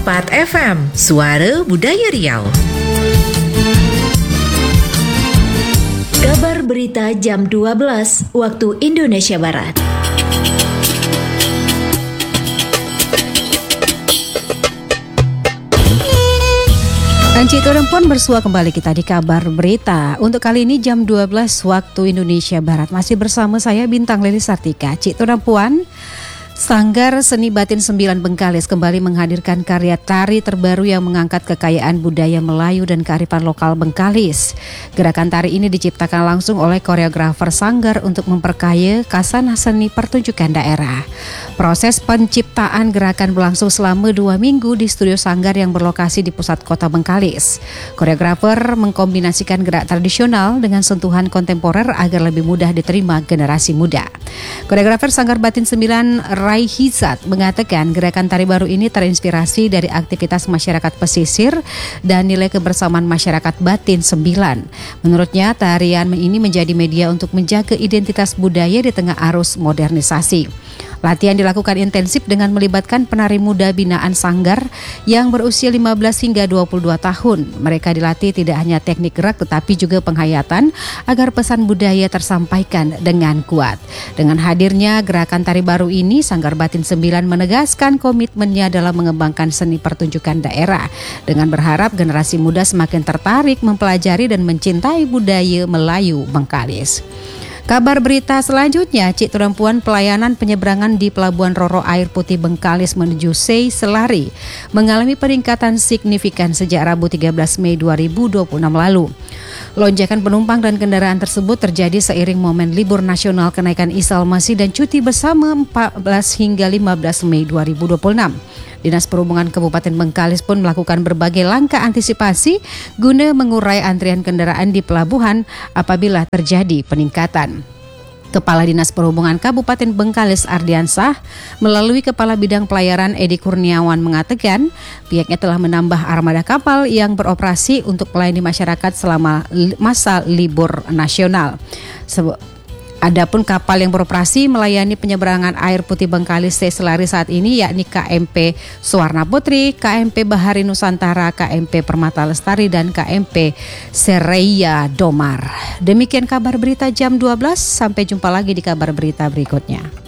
101,4 FM, Suara Budaya Riau. Kabar berita jam 12 waktu Indonesia Barat. Cik Perempuan bersua kembali kita di kabar berita. Untuk kali ini jam 12 waktu Indonesia Barat. Masih bersama saya Bintang Lili Sartika. Cik Perempuan, Sanggar Seni Batin 9 Bengkalis kembali menghadirkan karya tari terbaru yang mengangkat kekayaan budaya Melayu dan kearifan lokal Bengkalis. Gerakan tari ini diciptakan langsung oleh koreografer Sanggar untuk memperkaya khasanah seni pertunjukan daerah. Proses penciptaan gerakan berlangsung selama 2 minggu di studio Sanggar yang berlokasi di pusat kota Bengkalis. Koreografer mengkombinasikan gerak tradisional dengan sentuhan kontemporer agar lebih mudah diterima generasi muda. Koreografer Sanggar Batin 9 Rai Hizat mengatakan gerakan tari baru ini terinspirasi dari aktivitas masyarakat pesisir dan nilai kebersamaan masyarakat Batin 9. Menurutnya, tarian ini menjadi media untuk menjaga identitas budaya di tengah arus modernisasi. Latihan dilakukan intensif dengan melibatkan penari muda binaan Sanggar yang berusia 15 hingga 22 tahun. Mereka dilatih tidak hanya teknik gerak tetapi juga penghayatan agar pesan budaya tersampaikan dengan kuat. Dengan hadirnya gerakan tari baru ini, Sanggar Batin 9 menegaskan komitmennya dalam mengembangkan seni pertunjukan daerah dengan berharap generasi muda semakin tertarik mempelajari dan mencintai budaya Melayu Bengkalis. Kabar berita selanjutnya, Cik Perempuan, pelayanan penyeberangan di Pelabuhan Roro Air Putih Bengkalis menuju Sei Selari mengalami peningkatan signifikan sejak Rabu 13 Mei 2026 lalu. Lonjakan penumpang dan kendaraan tersebut terjadi seiring momen libur nasional kenaikan Isal Masih dan cuti bersama 14 hingga 15 Mei 2026. Dinas Perhubungan Kabupaten Bengkalis pun melakukan berbagai langkah antisipasi guna mengurai antrian kendaraan di pelabuhan apabila terjadi peningkatan. Kepala Dinas Perhubungan Kabupaten Bengkalis Ardiansah melalui Kepala Bidang Pelayaran Edi Kurniawan mengatakan pihaknya telah menambah armada kapal yang beroperasi untuk melayani masyarakat selama masa libur nasional. Adapun kapal yang beroperasi melayani penyeberangan air putih Bengkalis Sei Selari saat ini yakni KMP Suwarna Putri, KMP Bahari Nusantara, KMP Permata Lestari dan KMP Sereia Domar. Demikian kabar berita jam 12, sampai jumpa lagi di kabar berita berikutnya.